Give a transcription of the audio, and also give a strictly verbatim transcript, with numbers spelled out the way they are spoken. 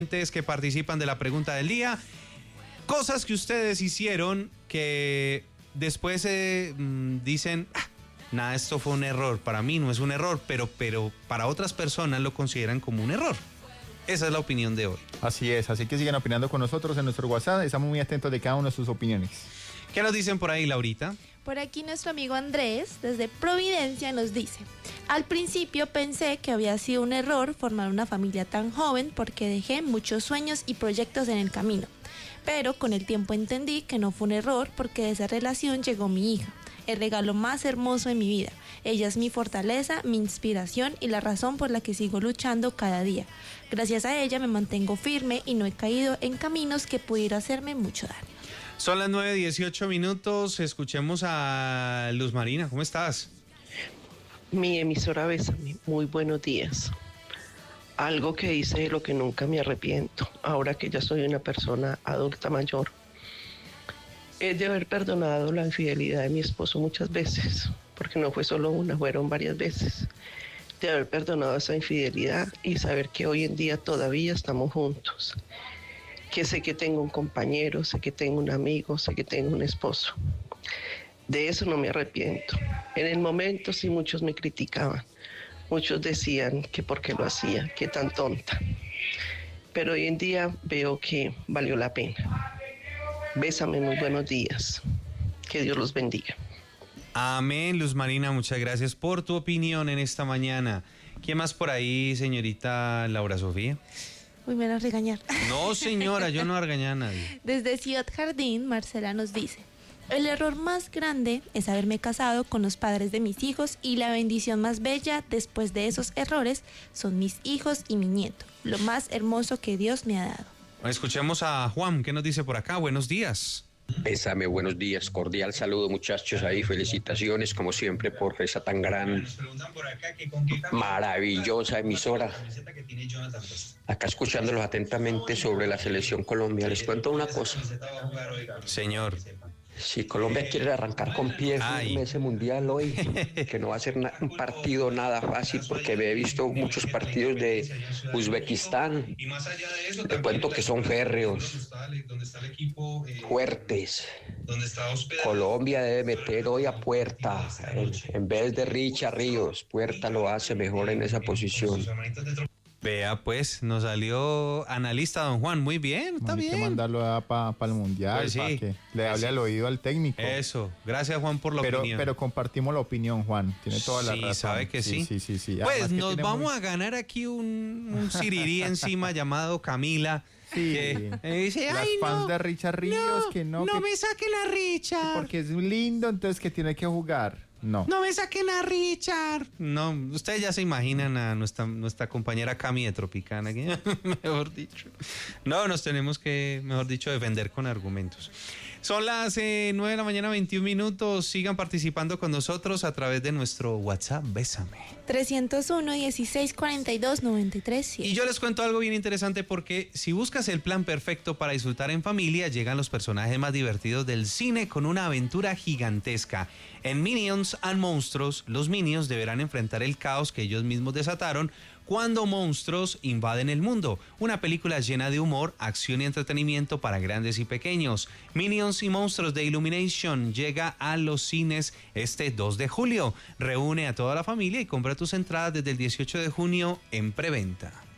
Que participan de la pregunta del día, cosas que ustedes hicieron que después eh, dicen, ah, nada, esto fue un error, para mí no es un error, pero, pero para otras personas lo consideran como un error. Esa es la opinión de hoy. Así es, así que sigan opinando con nosotros en nuestro WhatsApp, estamos muy atentos de cada una de sus opiniones. ¿Qué nos dicen por ahí, Laurita? Por aquí nuestro amigo Andrés, desde Providencia, nos dice: al principio pensé que había sido un error formar una familia tan joven porque dejé muchos sueños y proyectos en el camino. Pero con el tiempo entendí que no fue un error porque de esa relación llegó mi hija, el regalo más hermoso de mi vida. Ella es mi fortaleza, mi inspiración y la razón por la que sigo luchando cada día. Gracias a ella me mantengo firme y no he caído en caminos que pudieran hacerme mucho daño. Son las nueve dieciocho minutos, escuchemos a Luz Marina, ¿cómo estás? Mi emisora Bésame, muy buenos días. Algo que hice de lo que nunca me arrepiento, ahora que ya soy una persona adulta mayor, es de haber perdonado la infidelidad de mi esposo muchas veces, porque no fue solo una, fueron varias veces. De haber perdonado esa infidelidad y saber que hoy en día todavía estamos juntos. Que sé que tengo un compañero, sé que tengo un amigo, sé que tengo un esposo. De eso no me arrepiento. En el momento sí muchos me criticaban. Muchos decían que por qué lo hacía, que tan tonta. Pero hoy en día veo que valió la pena. Bésame, muy buenos días. Que Dios los bendiga. Amén, Luz Marina, muchas gracias por tu opinión en esta mañana. ¿Quién más por ahí, señorita Laura Sofía? Uy, me van a regañar. No, señora, yo no regañé a nadie. Desde Ciudad Jardín, Marcela nos dice: el error más grande es haberme casado con los padres de mis hijos y la bendición más bella después de esos errores son mis hijos y mi nieto, lo más hermoso que Dios me ha dado. Escuchemos a Juan, ¿qué nos dice por acá? Buenos días. Bésame, buenos días, cordial saludo muchachos ahí, felicitaciones como siempre por esa tan gran, maravillosa emisora. Acá escuchándolos atentamente sobre la selección Colombia, les cuento una cosa. Señor. Si Colombia quiere arrancar con pie en ese mundial hoy, que no va a ser na- un partido nada fácil, porque he visto muchos partidos de Uzbekistán, te cuento que son férreos, fuertes. Colombia debe meter hoy a Puerta, en, en vez de Richard Ríos. Puerta lo hace mejor en esa posición. Vea, pues, nos salió analista don Juan, muy bien, está Hay bien. que mandarlo para pa el mundial, Pues sí, para que le pues hable sí. al oído al técnico. Eso, gracias Juan por la pero, opinión. Pero compartimos la opinión, Juan, tiene toda la Sí, razón. sabe que sí. Sí, sí, sí. Pues Además, nos vamos muy... a ganar aquí un, un sirirí encima llamado Camila. Sí. Que eh, dice, Las ay, fans no, de Richard Ríos, no, que no. no que, me saquen a Richard. Porque es un lindo, entonces que tiene que jugar. No. No me saquen a Richard. No, ustedes ya se imaginan a nuestra, nuestra compañera Cami de Tropicana, que, mejor dicho. No, nos tenemos que, mejor dicho, defender con argumentos. Son las eh, nueve de la mañana, veintiún minutos. Sigan participando con nosotros a través de nuestro WhatsApp. Bésame. trescientos uno, dieciséis, cuarenta y dos, noventa y tres, siete. Y yo les cuento algo bien interesante porque si buscas el plan perfecto para disfrutar en familia, llegan los personajes más divertidos del cine con una aventura gigantesca. En Minions and Monstruos, los Minions deberán enfrentar el caos que ellos mismos desataron cuando monstruos invaden el mundo. Una película llena de humor, acción y entretenimiento para grandes y pequeños. Minions y Monstruos de Illumination llega a los cines este dos de julio. Reúne a toda la familia y compra tus entradas desde el dieciocho de junio en preventa.